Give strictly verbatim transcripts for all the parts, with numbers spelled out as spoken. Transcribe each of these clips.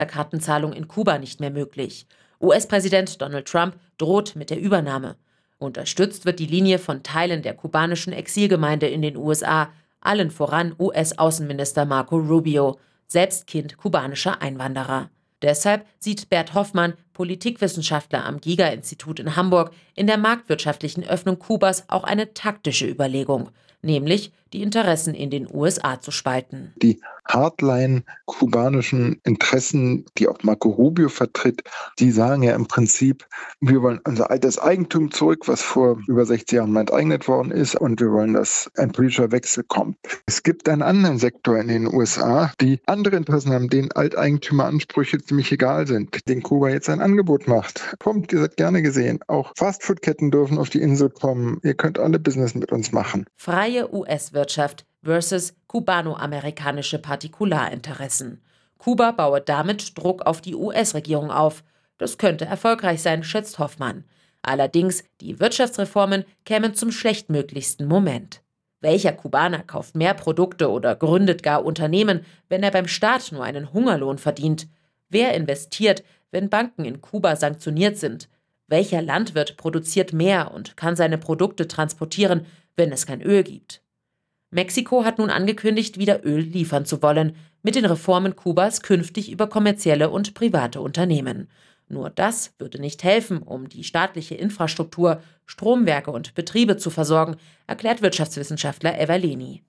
Kartenzahlung in Kuba nicht mehr möglich. U S-Präsident Donald Trump droht mit der Übernahme. Unterstützt wird die Linie von Teilen der kubanischen Exilgemeinde in den U S A, allen voran U S-Außenminister Marco Rubio, selbst Kind kubanischer Einwanderer. Deshalb sieht Bert Hoffmann, Politikwissenschaftler am Giga-Institut in Hamburg, in der marktwirtschaftlichen Öffnung Kubas auch eine taktische Überlegung, nämlich die Interessen in den U S A zu spalten. Die Hardline-kubanischen Interessen, die auch Marco Rubio vertritt, die sagen ja im Prinzip, wir wollen unser altes Eigentum zurück, was vor über sechzig Jahren mal enteignet worden ist, und wir wollen, dass ein politischer Wechsel kommt. Es gibt einen anderen Sektor in den U S A, die andere Interessen haben, denen Alteigentümeransprüche ziemlich egal sind, den Kuba jetzt ein Angebot macht. Kommt, ihr seid gerne gesehen. Auch Fastfood-Ketten dürfen auf die Insel kommen. Ihr könnt alle Business mit uns machen. Freie U S-Wirtschaft versus kubano-amerikanische Partikularinteressen. Kuba baue damit Druck auf die U S-Regierung auf. Das könnte erfolgreich sein, schätzt Hoffmann. Allerdings, die Wirtschaftsreformen kämen zum schlechtmöglichsten Moment. Welcher Kubaner kauft mehr Produkte oder gründet gar Unternehmen, wenn er beim Staat nur einen Hungerlohn verdient? Wer investiert, wenn Banken in Kuba sanktioniert sind? Welcher Landwirt produziert mehr und kann seine Produkte transportieren, wenn es kein Öl gibt? Mexiko hat nun angekündigt, wieder Öl liefern zu wollen, mit den Reformen Kubas künftig über kommerzielle und private Unternehmen. Nur das würde nicht helfen, um die staatliche Infrastruktur, Stromwerke und Betriebe zu versorgen, erklärt Wirtschaftswissenschaftler Evaleni.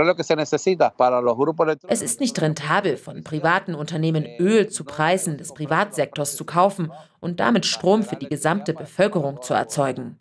Es ist nicht rentabel, von privaten Unternehmen Öl zu Preisen des Privatsektors zu kaufen und damit Strom für die gesamte Bevölkerung zu erzeugen.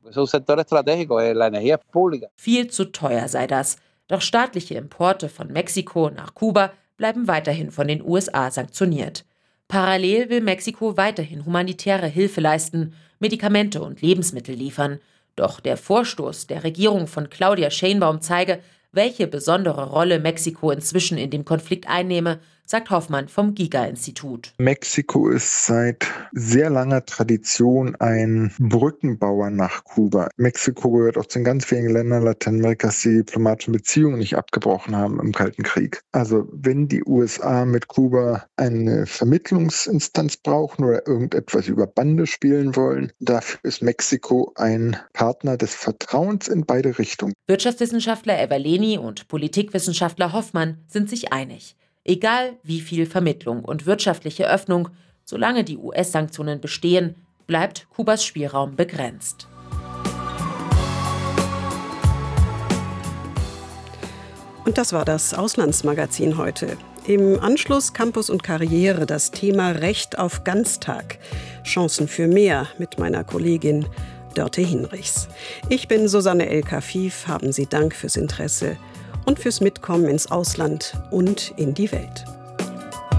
Viel zu teuer sei das. Doch staatliche Importe von Mexiko nach Kuba bleiben weiterhin von den U S A sanktioniert. Parallel will Mexiko weiterhin humanitäre Hilfe leisten, Medikamente und Lebensmittel liefern. Doch der Vorstoß der Regierung von Claudia Sheinbaum zeige, welche besondere Rolle Mexiko inzwischen in dem Konflikt einnehme, sagt Hoffmann vom Giga-Institut. Mexiko ist seit sehr langer Tradition ein Brückenbauer nach Kuba. Mexiko gehört auch zu den ganz wenigen Ländern Lateinamerikas, die diplomatische Beziehungen nicht abgebrochen haben im Kalten Krieg. Also wenn die U S A mit Kuba eine Vermittlungsinstanz brauchen oder irgendetwas über Bande spielen wollen, dafür ist Mexiko ein Partner des Vertrauens in beide Richtungen. Wirtschaftswissenschaftler Evaleni und Politikwissenschaftler Hoffmann sind sich einig. Egal wie viel Vermittlung und wirtschaftliche Öffnung, solange die U S-Sanktionen bestehen, bleibt Kubas Spielraum begrenzt. Und das war das Auslandsmagazin heute. Im Anschluss Campus und Karriere, das Thema Recht auf Ganztag. Chancen für mehr mit meiner Kollegin Dörte Hinrichs. Ich bin Susanne El-Kafif. Haben Sie Dank fürs Interesse und fürs Mitkommen ins Ausland und in die Welt.